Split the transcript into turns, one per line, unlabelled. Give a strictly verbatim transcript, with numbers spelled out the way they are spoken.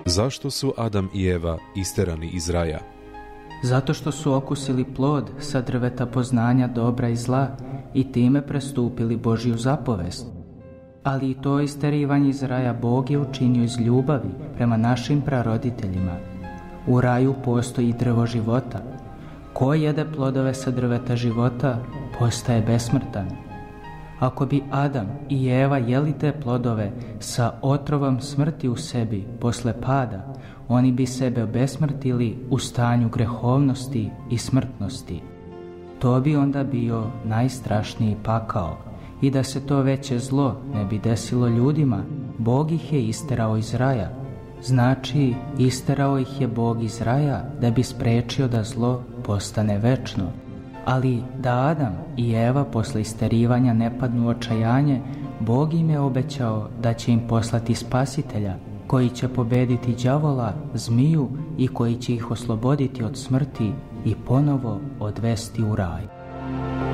Zašto su Adam i Eva isterani iz raja?
Zato što su okusili plod sa drveta poznanja dobra i zla i time prestupili Božju zapovest. Ali i to isterivanje iz raja Bog je učinio iz ljubavi prema našim praroditeljima. U raju postoji drvo života. Ko jede plodove sa drveta života, postaje besmrtan. Ako bi Adam i Eva jeli te plodove sa otrovom smrti u sebi posle pada, oni bi sebe obesmrtili u stanju grehovnosti i smrtnosti. To bi onda bio najstrašniji pakao. I da se to veće zlo ne bi desilo ljudima, Bog ih je isterao iz raja. Znači, isterao ih je Bog iz raja da bi sprečio da zlo postane večno. Ali da Adam i Eva posle isterivanja ne padnu u očajanje, Bog im je obećao da će im poslati spasitelja, koji će pobediti đavola, zmiju i koji će ih osloboditi od smrti i ponovo odvesti u raj.